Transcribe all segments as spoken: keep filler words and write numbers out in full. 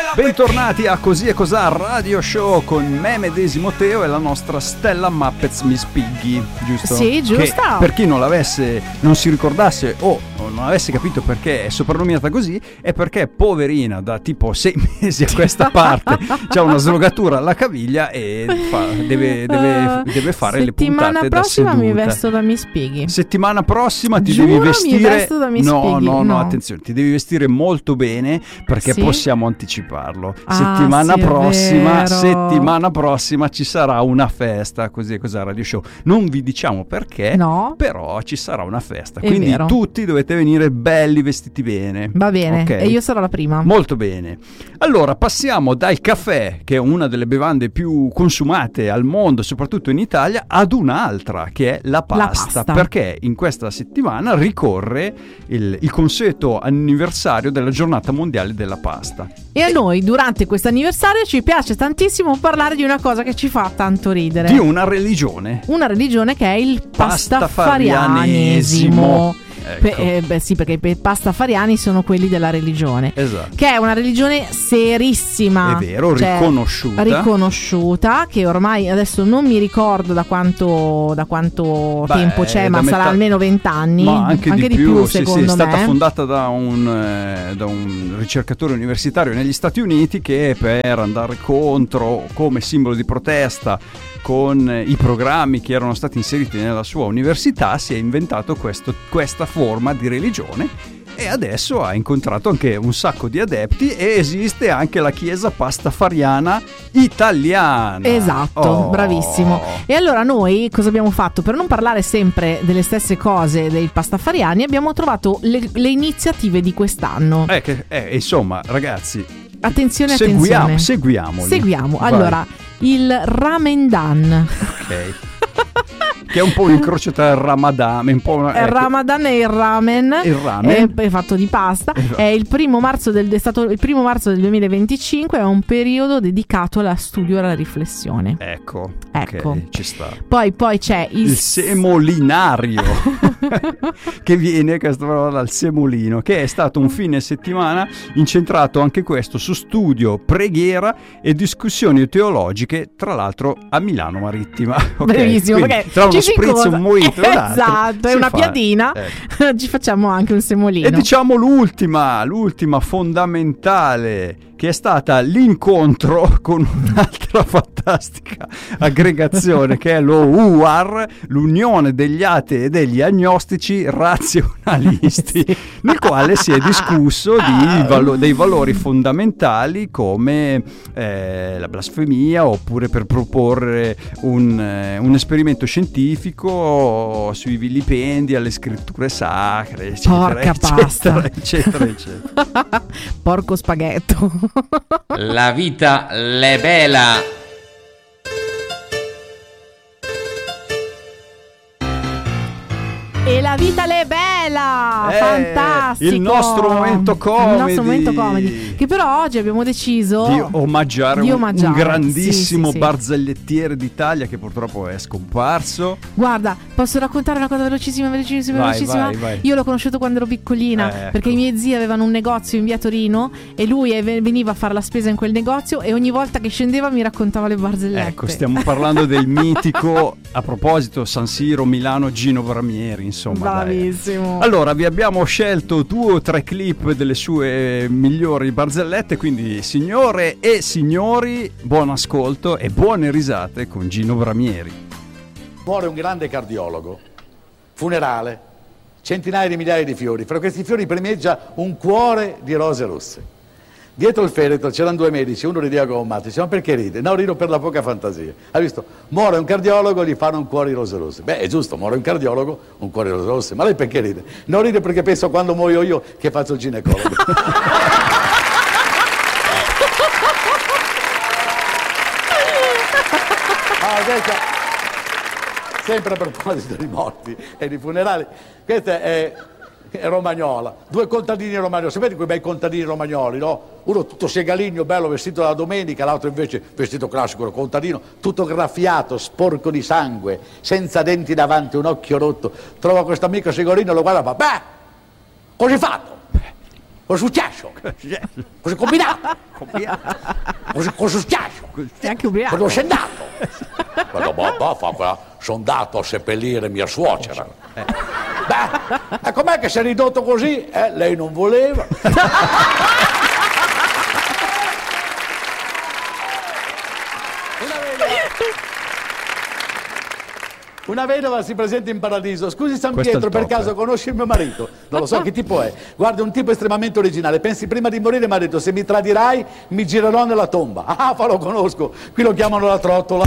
Bentornati a Così e Cos'ha Radio Show con me medesimo Teo e la nostra Stella Muppets Miss Piggy, giusto? Sì, giusto. Che, per chi non l'avesse, non si ricordasse o non avesse capito perché è soprannominata così, è perché poverina da tipo sei mesi a questa parte c'ha una slogatura alla caviglia e fa, deve, deve, deve fare le puntate da seduta. Settimana prossima mi vesto da Miss Piggy. Settimana prossima ti Giuro devi vestire. Mi vesto da Miss no, Piggy. no, no, no, attenzione, ti devi vestire molto bene perché sì? possiamo anticiparlo. Ah, settimana sì, prossima, vero. settimana prossima ci sarà una festa, Così e Cos'ha Radio Show. Non vi diciamo perché, no. però ci sarà una festa. È Quindi vero. tutti dovete venire belli vestiti bene. Va bene, okay? E io sarò la prima. Molto bene. Allora passiamo dal caffè, che è una delle bevande più consumate al mondo, soprattutto in Italia, ad un'altra che è la pasta, La pasta. perché in questa settimana ricorre il, il consueto anniversario della giornata mondiale della pasta. E a noi durante questo anniversario ci piace tantissimo parlare di una cosa che ci fa tanto ridere. Di una religione. Una religione che è il Pastafarianesimo. pastafarianesimo. Ecco. Pe- eh, beh, sì, perché i pastafariani sono quelli della religione. Esatto. Che è una religione serissima. È vero, cioè, riconosciuta. Riconosciuta, che ormai adesso non mi ricordo da quanto, da quanto Beh, tempo c'è, ma da sarà metà- almeno vent'anni. Ma anche, anche di, di più, più, sì, secondo sì, è stata me. fondata da un, eh, da un ricercatore universitario negli Stati Uniti che per andare contro, come simbolo di protesta, con i programmi che erano stati inseriti nella sua università, si è inventato questo, questa forma di religione e adesso ha incontrato anche un sacco di adepti e esiste anche la chiesa pastafariana italiana. Esatto, Oh. bravissimo. E allora noi cosa abbiamo fatto? Per non parlare sempre delle stesse cose dei pastafariani, abbiamo trovato le, le iniziative di quest'anno. Eh, che, eh, insomma, ragazzi, Attenzione, seguiamo, attenzione. seguiamoli. Seguiamo. Vai. Allora, il Ramendan. Ok. Che è un po' un incrocio tra il Ramadan, un po' una, Il ecco. Ramadan e il ramen, Il ramen. è, è fatto di pasta. Esatto. È il primo marzo del è stato il primo marzo del duemilaventicinque. È un periodo dedicato allo studio e alla riflessione. Ecco, Ecco. ok, ci sta. Poi, poi c'è il, Il semolinario che viene questa parola dal semolino, che è stato un fine settimana incentrato anche questo su studio, preghiera e discussioni teologiche, tra l'altro a Milano Marittima. Okay, Bellissimo, quindi, perché tra uno ci si spritz, incontra- un mojito e un altro, esatto, è si una fa- piadina. ecco. Ci facciamo anche un semolino. E diciamo l'ultima, l'ultima fondamentale, che è stata l'incontro con un'altra fantastica aggregazione che è lo U A R, l'Unione degli Atei e degli Agnostici Razionalisti, Sì. nel quale si è discusso di valo- dei valori fondamentali come eh, la blasfemia, oppure per proporre un, eh, un esperimento scientifico sui vilipendi alle scritture sacre, eccetera, Porca eccetera, pasta. eccetera, eccetera. Porco spaghetto. La vita l'è bella. E la vita le è bella! Eh, Fantastico! il nostro momento comedy. Il nostro momento comedy. Che però oggi abbiamo deciso Di omaggiare, di un- omaggiare, un grandissimo sì, sì, sì. barzelletiere d'Italia che purtroppo è scomparso. Guarda, posso raccontare una cosa velocissima, velocissima, Vai, velocissima? vai, vai. Io l'ho conosciuto quando ero piccolina, Eh, ecco. perché i miei zii avevano un negozio in via Torino e lui eh, veniva a fare la spesa in quel negozio e ogni volta che scendeva mi raccontava le barzellette. Ecco, stiamo parlando del mitico, a proposito, San Siro, Milano, Gino Bramieri, insomma. dai. Bravissimo. Allora, vi abbiamo scelto due o tre clip delle sue migliori barzellette, quindi signore e signori, buon ascolto e buone risate con Gino Bramieri. Muore un grande cardiologo, funerale, centinaia di migliaia di fiori, fra questi fiori primeggia un cuore di rose rosse. Dietro il feretro c'erano due medici, uno rideva come un matto, dice: ma perché ride? No, rido per la poca fantasia. Ha visto? Muore un cardiologo, gli fanno un cuore di rose rosse. Beh, è giusto, muore un cardiologo, un cuore di rose rosse. Ma lei perché ride? Non ride perché penso quando muoio io che faccio il ginecologo. Ah, adesso, sempre a proposito di morti e di funerali, questa è, è romagnola, due contadini romagnoli, sapete quei bei contadini romagnoli, no? Uno tutto segaligno, bello, vestito da domenica, l'altro invece vestito classico, contadino, tutto graffiato, sporco di sangue, senza denti davanti, un occhio rotto. Trova questo amico segalino, lo guarda e fa: beh, così fatto. Cosa è successo? Cosa è combinato? Cosa, cosa è successo? Sei anche ubriaco. Dove sei andato? Guarda, babà, fa quella, sono andato a seppellire mia suocera. Eh. Beh, e com'è che si è ridotto così? Eh, lei non voleva. Una vedova si presenta in paradiso. Scusi San Questo è Pietro, il per top, caso eh. conosci il mio marito? Non lo so che tipo è. Guarda, è un tipo estremamente originale. Pensi prima di morire mi ha detto: se mi tradirai mi girerò nella tomba. Ah, fa, lo conosco. Qui lo chiamano la trottola.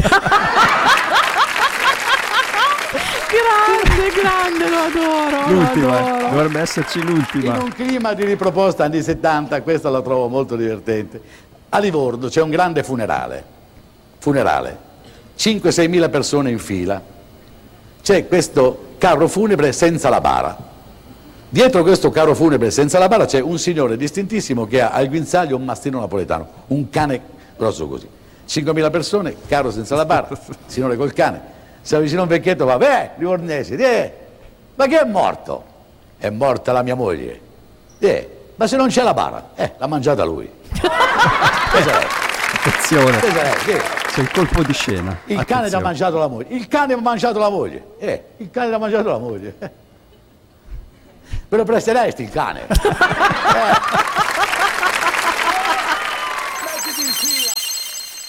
Grande, grande, lo adoro. L'ultima, lo adoro. dovrebbe esserci l'ultima. In un clima di riproposta anni settanta, questa la trovo molto divertente. A Livorno c'è un grande funerale. Funerale. cinque sei mila persone in fila. C'è questo carro funebre senza la bara. Dietro questo carro funebre senza la bara c'è un signore distintissimo che ha al guinzaglio un mastino napoletano, un cane grosso così. cinquemila persone, carro senza la bara, signore col cane. Si avvicina un vecchietto e va: beh, livornesi, eh, ma chi è morto? È morta la mia moglie. Eh, ma se non c'è la bara? Eh, l'ha mangiata lui. Cos'è? Attenzione, Cos'è? Che? c'è il colpo di scena. Il cane Attenzione. ti ha mangiato la moglie. Il cane ha mangiato la moglie. Eh, il cane ti ha mangiato la moglie. Eh. Me lo presteresti il cane? Eh.